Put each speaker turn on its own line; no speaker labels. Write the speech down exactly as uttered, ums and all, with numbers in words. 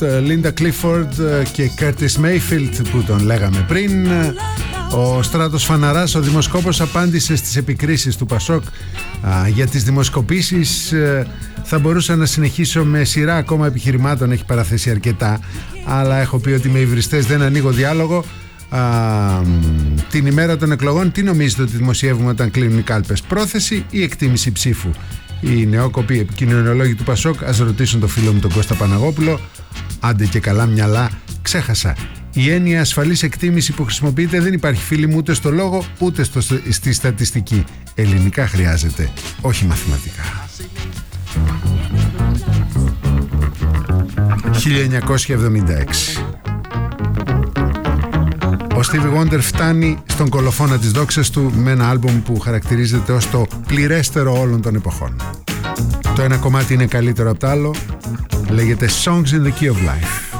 Linda Clifford και Curtis Mayfield που τον λέγαμε πριν. Ο Στράτος Φαναράς, ο δημοσκόπος, απάντησε στις επικρίσεις του Πασόκ α, για τις δημοσκοπήσεις. Θα μπορούσα να συνεχίσω με σειρά ακόμα επιχειρημάτων, έχει παραθέσει αρκετά, αλλά έχω πει ότι με υβριστές δεν ανοίγω διάλογο. Α, την ημέρα των εκλογών τι νομίζετε ότι δημοσιεύουμε όταν κλείνουν οι κάλπες? Πρόθεση ή εκτίμηση ψήφου? Οι νεόκοποι επικοινωνιολόγοι του Πασόκ ας ρωτήσουν το φίλο μου τον Κώστα Παναγόπουλο. Άντε και καλά μυαλά, ξέχασα. Η έννοια ασφαλής εκτίμηση που χρησιμοποιείται δεν υπάρχει, φίλοι μου, ούτε στο λόγο ούτε στο, στη στατιστική. Ελληνικά χρειάζεται, όχι μαθηματικά. χίλια εννιακόσια εβδομήντα έξι. Ο Stevie Wonder φτάνει στον κολοφόνα της δόξας του με ένα άλμπουμ που χαρακτηρίζεται ως το πληρέστερο όλων των εποχών. Το ένα κομμάτι είναι καλύτερο από το άλλο, λέγεται Songs in the Key of Life.